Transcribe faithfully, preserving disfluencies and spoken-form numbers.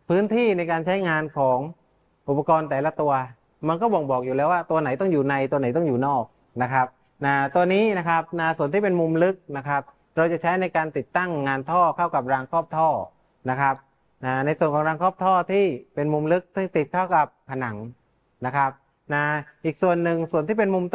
พื้นที่ในการใช้งานของอุปกรณ์แต่ละตัวมันก็บ่งบอกอยู่แล้วว่าตัวไหนต้องอยู่ในตัวไหนต้องอยู่นอกนะครับนะตัวนี้นะครับนะส่วนที่เป็นมุมลึกนะครับเราจะใช้ในการติดตั้งงานท่อเข้ากับรางครอบท่อนะครับนะในส่วนของรางครอบท่อที่เป็นมุมลึกที่ติดเข้ากับผนังนะครับนะอีกส่วนหนึ่งส่วนที่เป็นมุม